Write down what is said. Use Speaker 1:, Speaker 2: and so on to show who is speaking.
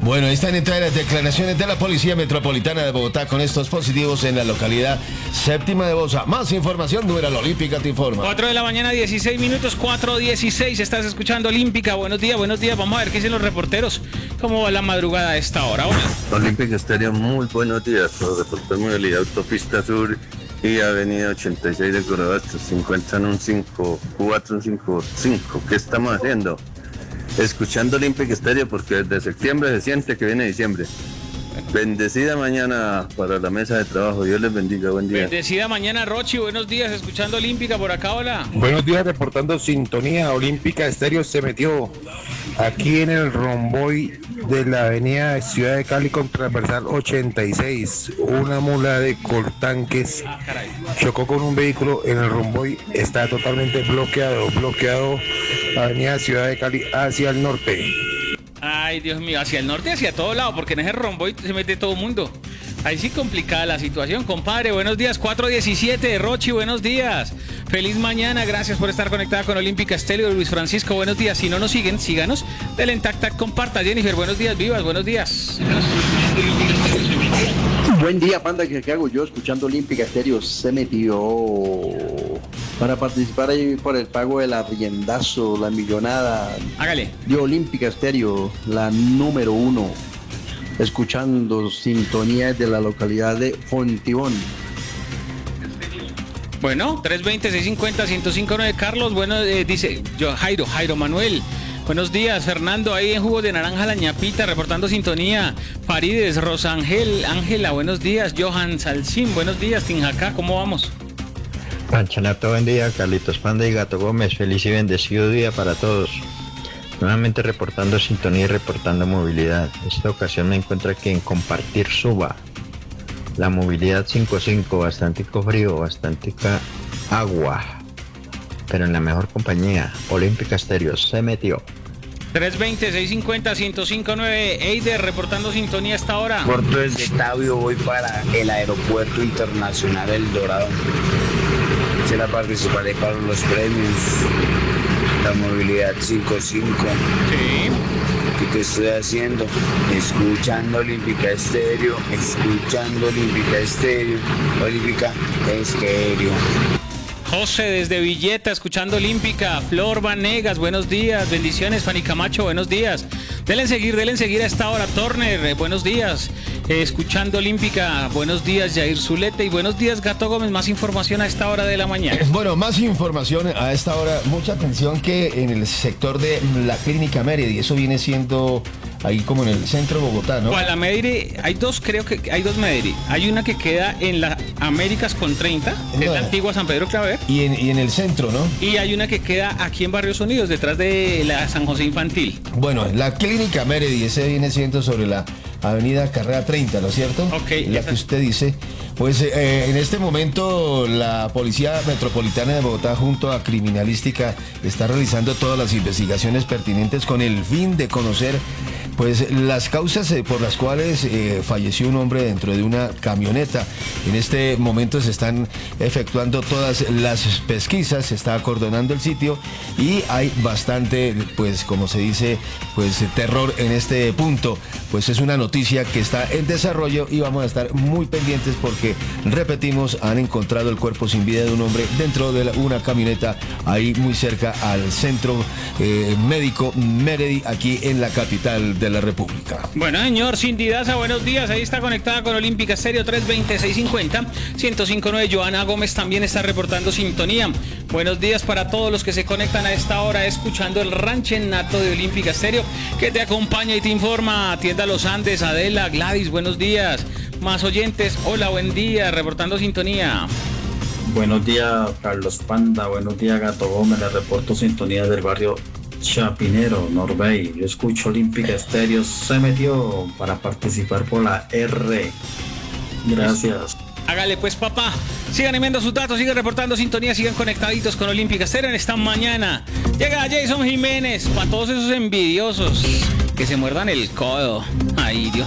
Speaker 1: Bueno, están entradas las declaraciones de la Policía Metropolitana de Bogotá con estos positivos en la localidad séptima de Bosa. Más información, Numeral Olímpica te informa.
Speaker 2: 4 de la mañana, 16 minutos, 4:16. Estás escuchando Olímpica. Buenos días. Vamos a ver qué dicen los reporteros. ¿Cómo va la madrugada a esta hora?
Speaker 3: Olímpica Estéreo, muy buenos días. Reportamos de la Autopista Sur y Avenida 86 de Corobastos. Se encuentran un 5455. ¿Qué estamos haciendo? Escuchando Olímpica Estéreo porque desde septiembre se siente que viene diciembre. Bendecida mañana para la mesa de trabajo. Dios les bendiga. Buen día.
Speaker 2: Bendecida mañana, Rochi. Buenos días. Escuchando Olímpica por acá. Hola.
Speaker 4: Buenos días, reportando sintonía. Olímpica Estéreo se metió aquí en el romboy de la avenida Ciudad de Cali con transversal 86. Una mula de coltanques chocó con un vehículo en el romboy. Está totalmente bloqueado avenida Ciudad de Cali hacia el norte.
Speaker 2: Ay, Dios mío, hacia el norte, hacia todo lado, porque en ese romboy se mete todo el mundo. Ahí sí complicada la situación, compadre. Buenos días, 4:17. Rochi, buenos días. Feliz mañana, gracias por estar conectada con Olímpica Estéreo. Luis Francisco, buenos días. Si no nos siguen, síganos. Denle en tac, comparta. Jennifer, buenos días, vivas, buenos días.
Speaker 5: Buen día, panda, ¿qué hago yo? Escuchando Olímpica Estéreo, se metió para participar ahí por el pago del arriendazo, la millonada.
Speaker 2: Hágale.
Speaker 5: De Olímpica Estéreo, la número 1, escuchando sintonía de la localidad de Fontibón.
Speaker 2: Bueno, 320-650-1059, Carlos, bueno, dice Jairo Manuel. Buenos días, Fernando, ahí en Jugo de Naranja La Ñapita, reportando sintonía. Farides, Rosangel, Ángela, buenos días. Johan Salcín, buenos días. Tinjacá, ¿cómo vamos?
Speaker 6: Panchanato, buen día. Carlitos Panda y Gato Gómez, feliz y bendecido día para todos. Nuevamente reportando sintonía y reportando movilidad. Esta ocasión me encuentro aquí en Compartir Suba. La movilidad 5-5, bastante frío, bastante agua, pero en la mejor compañía. Olímpica Estéreo se metió.
Speaker 2: 320-650-1059, Eider reportando sintonía hasta ahora.
Speaker 7: Corto desde Tabio, voy para el Aeropuerto Internacional El Dorado. Se la participaré para los premios. La movilidad 5-5.
Speaker 2: Sí.
Speaker 7: ¿Y qué estoy haciendo? Escuchando Olímpica Estéreo, Olímpica Estéreo.
Speaker 2: José desde Villeta, escuchando Olímpica. Flor Vanegas, buenos días. Bendiciones, Fanny Camacho, buenos días. Denle en seguir a esta hora. Turner, buenos días. Escuchando Olímpica, buenos días, Jair Zulete. Y buenos días, Gato Gómez. Más información a esta hora de la mañana.
Speaker 1: Bueno, más información a esta hora. Mucha atención que en el sector de la Clínica Meredy, eso viene siendo ahí como en el centro de Bogotá, ¿no?
Speaker 2: Bueno, la Meredy, creo que hay dos Meredy. Hay una que queda en la Américas con 30, no, es la antigua San Pedro Claver.
Speaker 1: Y en el centro, ¿no?
Speaker 2: Y hay una que queda aquí en Barrios Unidos, detrás de la San José Infantil.
Speaker 1: Bueno, la Clínica Meredy, ese viene siendo sobre la avenida Carrera 30, ¿no es cierto?
Speaker 2: Ok.
Speaker 1: La que usted dice. Pues en este momento la Policía Metropolitana de Bogotá junto a Criminalística está realizando todas las investigaciones pertinentes con el fin de conocer pues las causas por las cuales falleció un hombre dentro de una camioneta. En este momento se están efectuando todas las pesquisas, se está acordonando el sitio y hay bastante, pues como se dice, pues terror en este punto. Pues es una noticia que está en desarrollo y vamos a estar muy pendientes porque, repetimos, han encontrado el cuerpo sin vida de un hombre dentro de una camioneta ahí muy cerca al centro médico Meredy, aquí en la capital de la República.
Speaker 2: Bueno, señor Cindy Daza, buenos días. Ahí está conectada con Olímpica Estéreo 320-650-1059. Joana Gómez también está reportando sintonía. Buenos días para todos los que se conectan a esta hora escuchando el ranchenato de Olímpica Estéreo que te acompaña y te informa. Tienda Los Andes, Adela, Gladys, buenos días. Más oyentes, hola, buen día, reportando sintonía.
Speaker 8: Buenos días, Carlos Panda, buenos días, Gato Gómez, le reporto sintonía del barrio Chapinero, Norbey. Yo escucho Olímpica Estéreo, se metió para participar por la R. Gracias.
Speaker 2: Hágale pues, papá. Sigan enviando sus datos, sigan reportando sintonía, sigan conectaditos con Olímpica Estéreo en esta mañana. Llega Jason Jiménez, para todos esos envidiosos que se muerdan el codo. Ay, Dios.